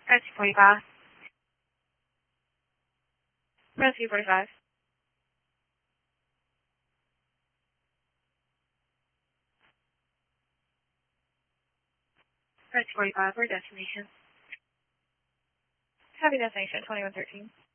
Rescue 45. Rescue 45. Rescue 45, we're destination. Happy destination, 2113.